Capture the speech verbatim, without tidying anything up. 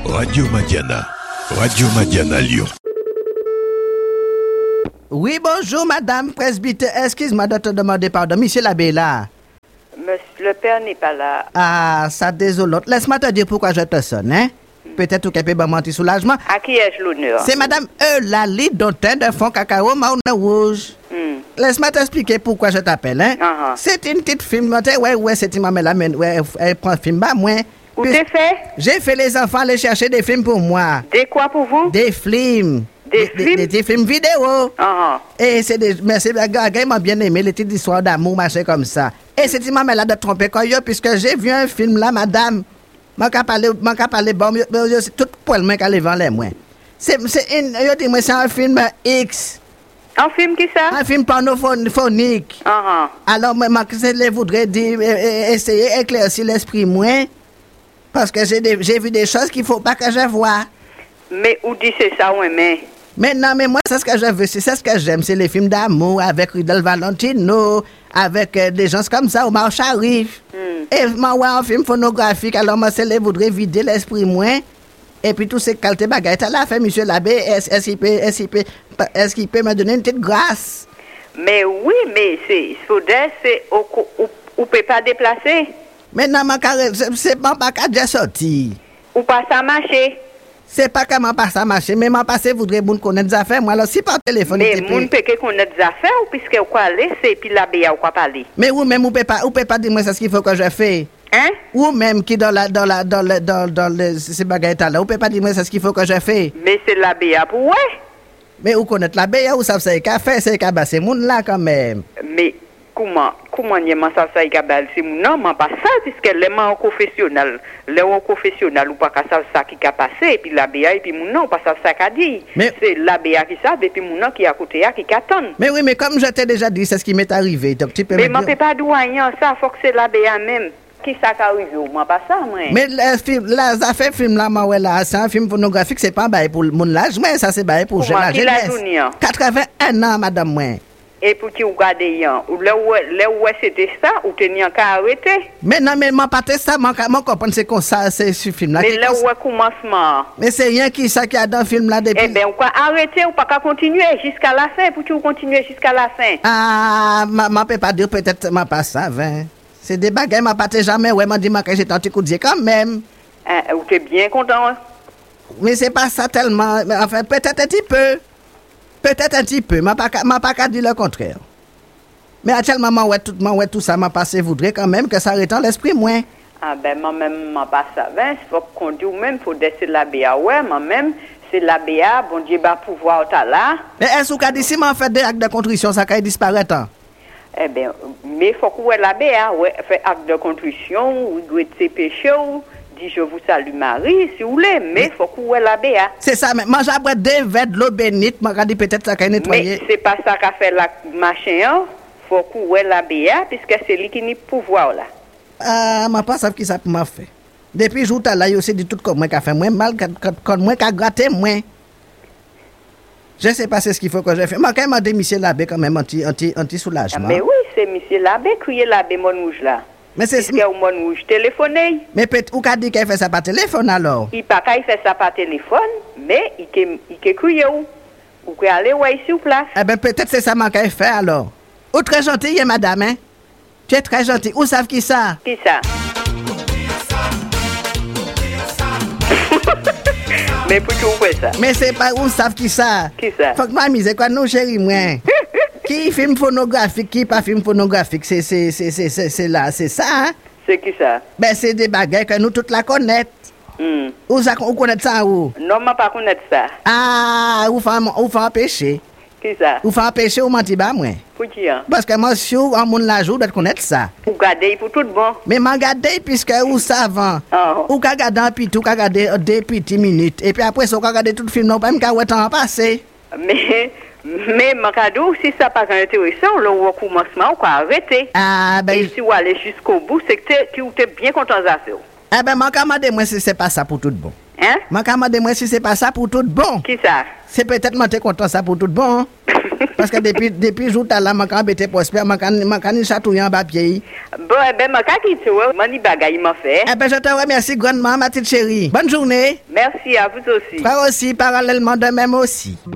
Radio Madiana. Radio Madiana Lyon. Oui, bonjour, madame presbytère. Excuse-moi de te demander pardon. Monsieur l'abbé là. Monsieur le père n'est pas là. Ah, ça désolé. Laisse-moi te dire pourquoi je te sonne, hein. Peut-être que tu peux me soulagement. À qui ai-je l'honneur? C'est madame Eulalie Dautin de Fond Cacao Marne Rouge. Hmm. Laisse-moi t'expliquer pourquoi je t'appelle, hein. Uh-huh. C'est une petite film. Ouais, ouais, c'est une maman là, mais ouais, elle prend un film bas, moi. Où t'es fait? J'ai fait les enfants aller chercher des films pour moi. Des quoi pour vous? Des films. Des, des films? Des, des films vidéo. Uh-huh. Et c'est des. Mais c'est un gars qui m'a bien aimé, les petites histoires d'amour, machin comme ça. Et c'est une maman là de tromper quand yo, puisque j'ai vu un film là, madame. M'a qu'à parler, m'a qu'à parler, bon, c'est tout poil, moi, qu'à aller vendre les moins. C'est, c'est une, yo dis moi, c'est un film X. Un film qui ça? Un film pornophonique. Uh-huh. Alors, moi, je voudrais dire, essayer d'éclaircir l'esprit, moi. Parce que j'ai, des, j'ai vu des choses qu'il ne faut pas que je vois. Mais où dit c'est ça, ouais, mais? Mais non, mais moi, c'est ce que je veux, c'est ce que j'aime, c'est les films d'amour avec Rudolph Valentino, avec euh, des gens comme ça, Omar Sharif. Mm. Et moi, ouais, un film phonographique, alors moi, c'est les voudrais vider l'esprit, moi. Et puis, tous ces qualités bagailles, là, fait, monsieur l'abbé, est-ce, est-ce, qu'il peut, est-ce, qu'il peut, est-ce qu'il peut me donner une petite grâce? Mais oui, mais c'est, faudrait, c'est, on peut pas déplacer. Mais non, c'est, c'est pas qu'à déjà sorti. Ou pas ça marcher. C'est pas comment pas ça marcher, mais ma passé voudrait moun connaître des affaires. Moi, alors, si par téléphone... Mais moun peut connaître des affaires, ou puisque ou quoi laisser, puis la béa ou quoi parler. Mais ou même, ou peut pas, ou peut pas dire moi, c'est ce qu'il faut que je fais. Hein? Ou même qui dans la, dans la, dans le, dans, dans le, ces bagailles là, ou peut pas dire moi, c'est ce qu'il faut que je fais. Mais c'est la béa pour ouais. Mais ou connaître la béa, ou savent c'est qu'à faire, c'est qu'à basser moun là, quand même. Mais... Comment, comment y a ça, ça, y a c'est non, mais pas ça, puisque les mains confessionnels, les mains confessionnels, ou pas qu'à ça, ça qui a passé, et puis la B A, et puis mon nom, pas ça, ça qu'a dit. Mais... C'est la B A qui savent, et puis mon nom qui a côté, qui attend. Mais oui, mais comme je t'ai déjà dit, c'est ce qui m'est arrivé. Donc, tu peux mais je ne peux pas dire rien, ça, faut que c'est la B A même. Qui ça qui arrive, moi, pas ça, moi. Mais les affaires film là, moi, là, c'est un film pornographique, c'est pas bail pour mon âge, mais ça, c'est bail pour jeune âge. quatre-vingt-un ans, madame, moi. Et pour qui vous regardez, ou là où c'était ça, ou tenir qu'à arrêter. Mais non, mais moi, pas ça, moi, moi, comprendre, c'est comme ça, c'est ce film-là. Mais là où est commencement. Mais c'est rien qui ça qui a dans le film-là depuis. Eh bien, on va arrêter, ou pas qu'à continuer jusqu'à la fin, pour que vous continuez jusqu'à la fin. Ah, ma, ma peut pas dire peut-être, ma pas ça, hein. C'est des bagages, ma pas jamais, ouais, m'a dit, ma que j'ai tenté coup de dire quand même. Ah, vous êtes bien content. Mais c'est pas ça tellement, mais enfin, peut-être un petit peu. Peut-être un petit peu, ma pas m'a pas qu'à dire le contraire. Mais actuellement, moi, ouais, tout, ouais, tout ça m'a passé, voudrait quand même que ça rétend l'esprit moins. Ah ben, moi-même, m'a pas ça. Il faut qu'on dise même, faut laisser la B A, ouais, moi-même, c'est la B A, bon Dieu, bah, pouvoir, t'as là. Mais est-ce que d'ici, m'a fait des actes de contrition, ça va disparaître? Eh bien, mais il faut que la B A, ouais, fait acte de contrition, ou doit être péché, ou dit je vous salue Marie, si vous voulez, mais il faut que vous la B A. C'est ça, mais moi j'apprends deux verres de l'eau bénite, moi je dis peut-être ça va nettoyer. Mais c'est pas ça qu'a fait la machin, il faut que vous la B A, puisque c'est lui qui n'a pas pouvoir là. Ah, je ne sais pas qui ça m'a fait. Depuis le jour où là, il aussi dit tout comme moi qui a fait moins mal, comme moi qui a gratté moins. Je ne sais pas ce qu'il faut que je fasse. Moi, quand même, monsieur l'abbé, quand même, anti-soulagement. Ah, mais oui, c'est monsieur l'abbé qui est l'abbé Monouge là. Mais c'est ce que au Monouge téléphoné. Mais peut-être, ou qu'a dit qu'il fait ça par téléphone alors? Il pas qu'il fait ça par téléphone, mais il peut crier où? Ou peut aller ouais sur place. Eh bien, peut-être c'est ça qu'il fait alors. Ou très gentil, madame, hein? Tu es très gentil. Où savent qui ça? Qui ça? Mais pour tout faire ça. Mais c'est pas où savent qui ça? Qui ça? Faut que ma mise quoi nous chérie moi. Qui film pornographique, qui pas film pornographique, c'est c'est c'est c'est c'est, c'est là, c'est ça hein? C'est qui ça? Ben c'est des bagages que nous toutes la connaître. Mm. Où ça où connaître ça où? Non, moi pas connaître ça. Ah, où fait où fait péché. Qui ça? Où fait péché ou menti ba moi? Pour qui hein? Parce que moi si on moun la jour de connaître ça. Pour garder pour tout bon. Mais m'a garder puisque ou savant. Oh. Ou ka garder un petit ou ka garder deux petites minutes et puis après ça on ka garder tout film non pas même ka ouais temps passé. Mais mais Macadou, si ça pas intéressant, le commencement on va arrêter. Ah ben et si vous allez jusqu'au bout, c'est que tu es bien content de ça. Eh ben moi demande moi si c'est pas ça pour tout bon. Hein? Moi demande moi si c'est pas ça pour tout bon. Qui ça? C'est peut-être moi t'es content ça pour tout bon. Parce que depuis depuis jour là, m'a quand bête prospère, m'a quand m'a quand chatouiller en papier. Bon, eh ben, m'a quand quitte, mani bagaille m'a fait. Eh ben, je te remercie grandement, ma petite chérie. Bonne journée. Merci à vous aussi. Toi aussi, parallèlement de même aussi.